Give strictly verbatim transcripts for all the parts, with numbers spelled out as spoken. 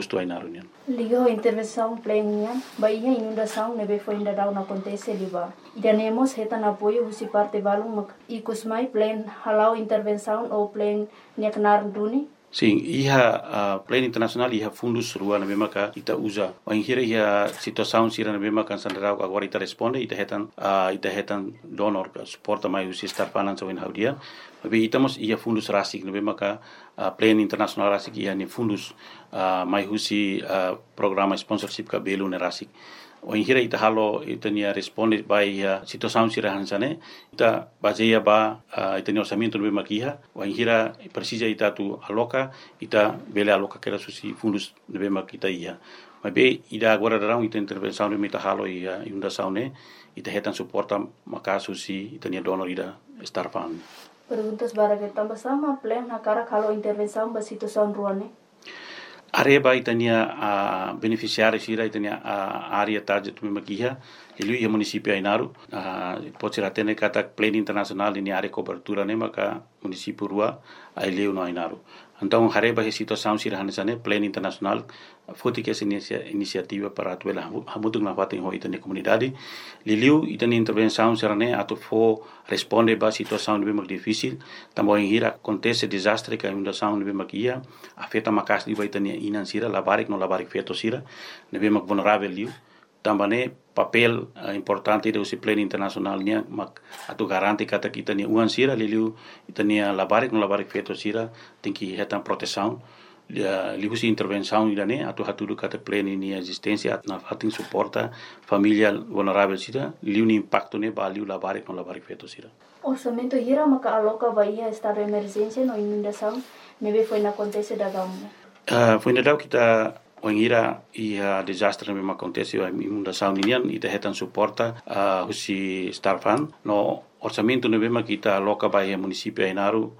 tu Ainaru nian. Liga a intervenção plenian, baía inundação nebe foi ainda não acontece liba. Iremos retan apoio husi parte balung ikusmai plan halau intervenção ou plan nyaknar duni. Sim, iha uh, plan internasional iha fundus rua na bema ka ita usa. O inhira iha situação sira na bema kan sandrau agora ita responde ita hetan uh, ita hetan donor ka suporta mai husi star finance win haudia. Tapi ita mos iha fundus rasik na bema ka uh, plan internasional rasik iha ni fundus uh, mai husi uh, programa sponsorship ka belu na rasik. O inhira ita halo ita nia responde by uh, situação sira hansane ita baseia ba uh, ita ni orçamento no bema kiha o inhira precisa ita tu aloca ita bele aloca que era susi fundos no bema kita ia mas be ida agora darão ita intervenção no ita halo ia inundação ne ita hetan suporta maka susi ita ni donor ida star fund. Perguntas bara que tambah sama plan na cara kalau intervenção ba situação ruane. Areba itania a uh, beneficiários ira itania a uh, área target mesmo aqui ha ele ia município Ainaru uh, pode ser até kata plan internacional ini área cobertura ne maka município rua ele no Ainaru então areba a situação sira hanesane plan internacional foi que essa iniciativa para atuar hamutung na fatin ho itania comunidade liliu itania intervenção sira ne atu fo responde ba situação mesmo difícil também ira acontece desastre que a inundação mesmo aqui afeta makas di itania inan sira labarik no labarik feto sira nebe mak vulnerável liu tambane papel uh, importante do plan internacional nia mak atu garanti kata kita ni uan sira liu itania labarik no labarik feto sira tem que hetan proteção liu si intervenção irane atu hatudu kata plan ni existência na fatin suporta família vulnerável sira liu ni impacto ne ba liu labarik no labarik feto sira. Orçamento hira maka aloca baía estado de emergência no inundação nebe foi na acontece da gauna. Uh, foi nada kita ongira ia desastre mesmo acontece a inundação nian ita hetan suporta uh, husi star fund no orçamento nebema kita loka baia município Ainaru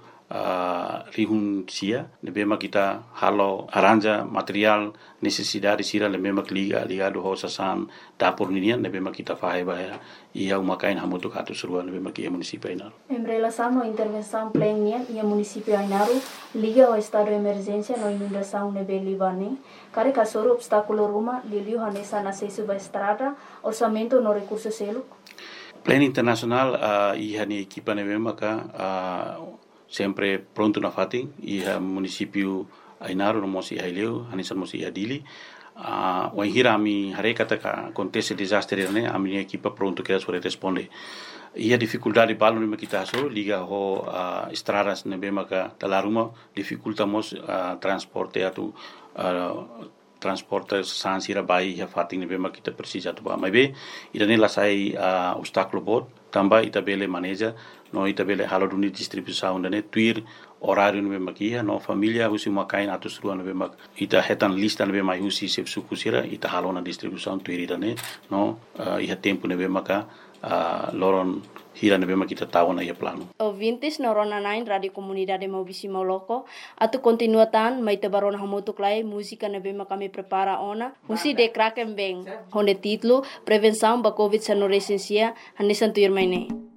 uh, rihun sia nebema kita halo aranja material necessidade sira nebema liga ligado ho sasan dapur nian nebema kita fahe baia ia umakain hamutu katu surua nebema kia município Ainaru. Em relação à intervenção plena e a município Ainaru liga ao estado de emergência no inundação nebe Libane, care kasoro obstáculo ruma liliu hanesa na seisu ba estrada orçamento no recurso selo. Plan internacional uh, iha ni equipa nebe maka uh, sempre pronto na fatin iha município Ainaru no mosi haileu hanesa mosi adili uh, o hira mi harekata ka acontece desastre ne ami equipa pronto que sobre responde. Ia dificuldade balu nima kita so liga ho uh, estradas nebe maka talaruma dificultamos uh, transporte atu uh, transporte sansira bai ya fating nebe maka kita precisa tu ba mai be idane la sai uh, obstáculo bot tamba ita bele maneja no ita bele haloduni distribuição dane tuir horário nebe maka no família husi makain atu srua nebe maka ita hetan lista nebe mai husi sep sukusira ita halona distribuição tuir idane no uh, iha tempo nebe maka Uh, loron hira nebe kita tahu na ia plano. Ouvintes na Rona nine Radio Comunidade Maubisi Mauloko atu continuatan mai tabarona hamutuk lai música nebe kami prepara ona husi de kraken beng honde titlo prevenção ba covid sa no resensia hanesan tuir mai ne.